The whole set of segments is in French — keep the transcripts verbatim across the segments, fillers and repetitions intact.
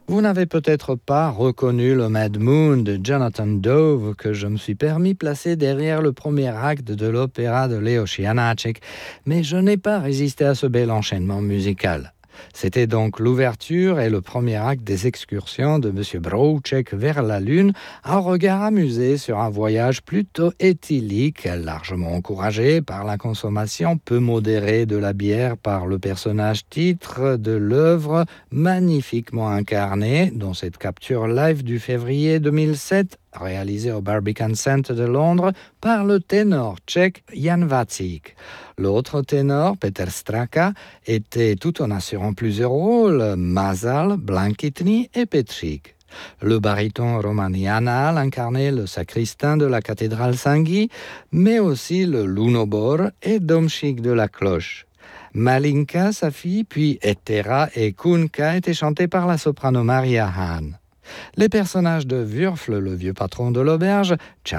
Vous n'avez peut-être pas reconnu le Mad Moon de Jonathan Dove que je me suis permis placer derrière le premier acte de l'opéra de Leos Janáček, mais je n'ai pas résisté à ce bel enchaînement musical. C'était donc l'ouverture et le premier acte des excursions de M. Brouček vers la Lune, un regard amusé sur un voyage plutôt éthylique, largement encouragé par la consommation peu modérée de la bière par le personnage titre de l'œuvre, magnifiquement incarné dans cette capture live du février deux mille sept, réalisée au Barbican Centre de Londres par le ténor tchèque Jan Vacík. L'autre ténor, Petr Straka, était tout en assurant plusieurs rôles, Mazal, Blankitny et Petřík. Le baryton Roman Janál incarnait le sacristain de la cathédrale Saint-Guy, mais aussi le Lunobor et Domšik de la cloche. Malinka, sa fille, puis Etera et Kunka étaient chantés par la soprano Maria Hahn. Les personnages de Würfel, le vieux patron de l'auberge,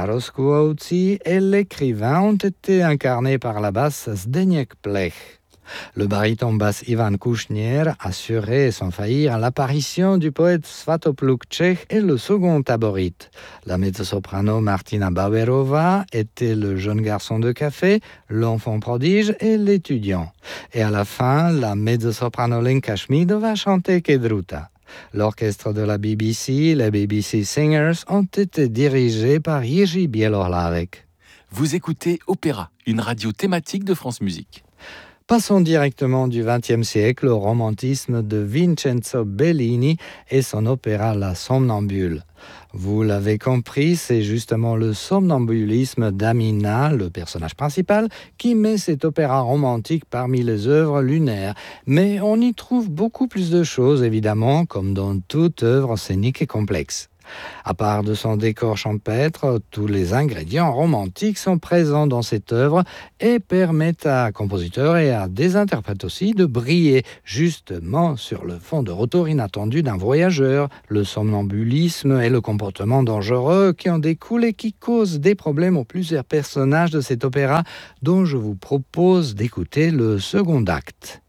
Čaroskuovci et l'écrivain ont été incarnés par la basse Zdeněk Plech. Le baryton basse Ivan Kušnier assurait sans faillir l'apparition du poète Svatopluk Čech et le second taborite. La mezzo-soprano Martina Bauerova était le jeune garçon de café, l'enfant prodige et l'étudiant. Et à la fin, la mezzo-soprano Lenka Šmídová chantait Kedruta. L'orchestre de la B B C, les B B C Singers, ont été dirigés par Jiří Bělohlavek. Vous écoutez Opéra, une radio thématique de France Musique. Passons directement du vingtième siècle au romantisme de Vincenzo Bellini et son opéra La Somnambule. Vous l'avez compris, c'est justement le somnambulisme d'Amina, le personnage principal, qui met cet opéra romantique parmi les œuvres lunaires. Mais on y trouve beaucoup plus de choses, évidemment, comme dans toute œuvre scénique et complexe. À part de son décor champêtre, tous les ingrédients romantiques sont présents dans cette œuvre et permettent à compositeurs et à des interprètes aussi de briller justement sur le fond de retour inattendu d'un voyageur, le somnambulisme et le comportement dangereux qui en découlent et qui causent des problèmes aux plusieurs personnages de cet opéra dont je vous propose d'écouter le second acte.